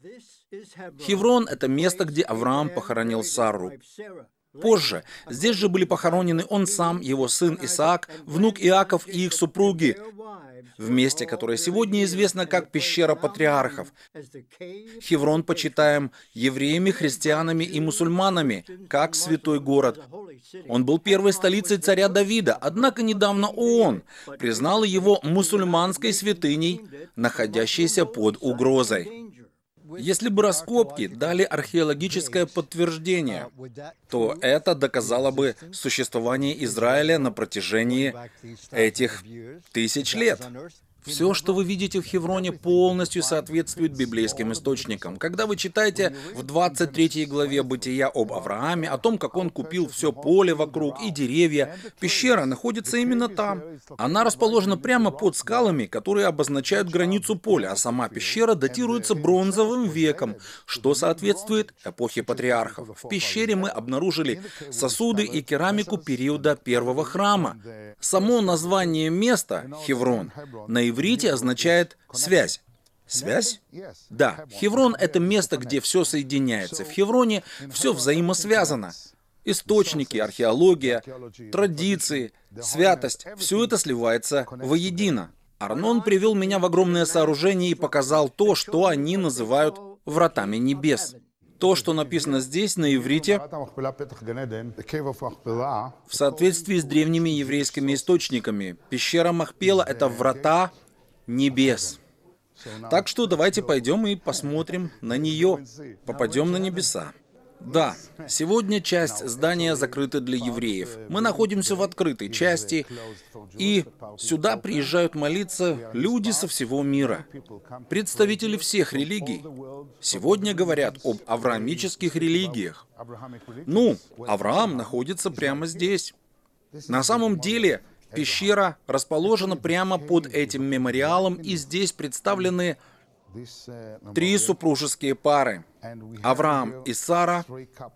Хеврон — это место, где Авраам похоронил Сарру. Позже здесь же были похоронены он сам, его сын Исаак, внук Иаков и их супруги, в месте, которое сегодня известно как Пещера Патриархов. Хеврон почитаем евреями, христианами и мусульманами, как святой город. Он был первой столицей царя Давида, однако недавно ООН признала его мусульманской святыней, находящейся под угрозой. Если бы раскопки дали археологическое подтверждение, то это доказало бы существование Израиля на протяжении этих тысяч лет. Все, что вы видите в Хевроне, полностью соответствует библейским источникам. Когда вы читаете в 23 главе Бытия об Аврааме, о том, как он купил все поле вокруг и деревья, пещера находится именно там. Она расположена прямо под скалами, которые обозначают границу поля, а сама пещера датируется бронзовым веком, что соответствует эпохе патриархов. В пещере мы обнаружили сосуды и керамику периода первого храма. Само название места, Хеврон, на иврите означает «связь». Связь? Да, Хеврон — это место, где все соединяется. В Хевроне все взаимосвязано. Источники, археология, традиции, святость — все это сливается воедино. Арнон привел меня в огромное сооружение и показал то, что они называют «вратами небес». То, что написано здесь на иврите, в соответствии с древними еврейскими источниками. Пещера Махпела — это врата небес. Так что давайте пойдем и посмотрим на нее, попадем на небеса. Да, сегодня часть здания закрыта для евреев. Мы находимся в открытой части, и сюда приезжают молиться люди со всего мира. Представители всех религий сегодня говорят об авраамических религиях. Ну, Авраам находится прямо здесь. На самом деле, пещера расположена прямо под этим мемориалом, и здесь представлены 3 супружеские пары. Авраам и Сара,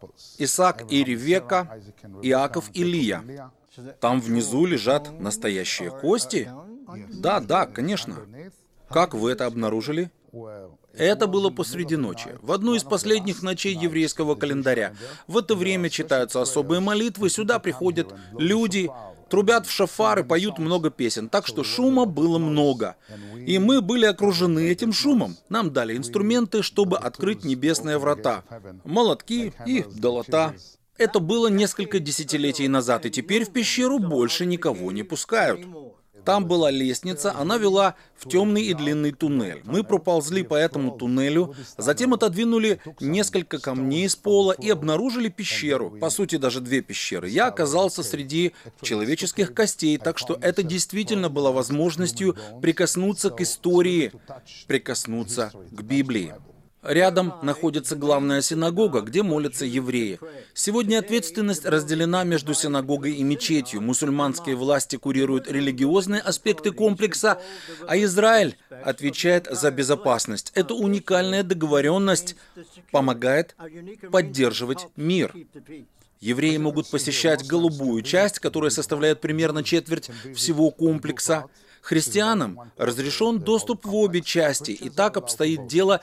Исаак и Ревекка, Иаков и Лия. Там внизу лежат настоящие кости? Да, конечно. Как вы это обнаружили? Это было посреди ночи, в одну из последних ночей еврейского календаря. В это время читаются особые молитвы, сюда приходят люди, трубят в шофар и поют много песен, так что шума было много. И мы были окружены этим шумом. Нам дали инструменты, чтобы открыть небесные врата. Молотки и долота. Это было несколько десятилетий назад, и теперь в пещеру больше никого не пускают. Там была лестница, она вела в темный и длинный туннель. Мы проползли по этому туннелю, затем отодвинули несколько камней с пола и обнаружили пещеру. По сути, даже 2 пещеры. Я оказался среди человеческих костей, так что это действительно было возможностью прикоснуться к истории, прикоснуться к Библии. Рядом находится главная синагога, где молятся евреи. Сегодня ответственность разделена между синагогой и мечетью. Мусульманские власти курируют религиозные аспекты комплекса, а Израиль отвечает за безопасность. Эта уникальная договоренность помогает поддерживать мир. Евреи могут посещать голубую часть, которая составляет примерно четверть всего комплекса. Христианам разрешен доступ в обе части, и так обстоит дело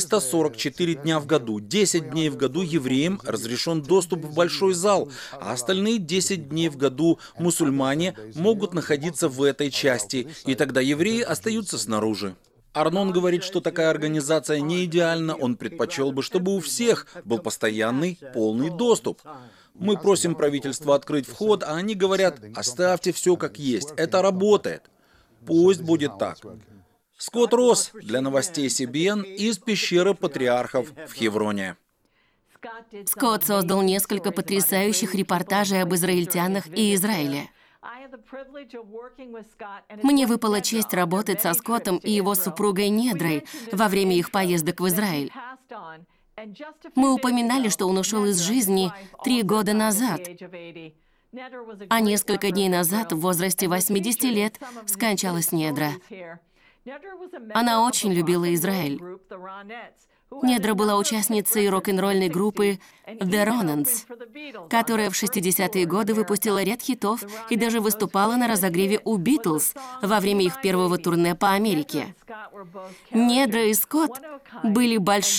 344 дня в году. 10 дней в году евреям разрешен доступ в большой зал, а остальные 10 дней в году мусульмане могут находиться в этой части, и тогда евреи остаются снаружи. Арнон говорит, что такая организация не идеальна, он предпочел бы, чтобы у всех был постоянный, полный доступ. Мы просим правительство открыть вход, а они говорят: оставьте все как есть, это работает. Пусть будет так. Скотт Росс для новостей CBN из пещеры патриархов в Хевроне. Скотт создал несколько потрясающих репортажей об израильтянах и Израиле. Мне выпала честь работать со Скоттом и его супругой Недрой во время их поездок в Израиль. Мы упоминали, что он ушел из жизни 3 года назад. А несколько дней назад, в возрасте 80 лет, скончалась Недра. Она очень любила Израиль. Недра была участницей рок-н-ролльной группы The Ronans, которая в 60-е годы выпустила ряд хитов и даже выступала на разогреве у Битлз во время их первого турне по Америке. Недра и Скотт были большими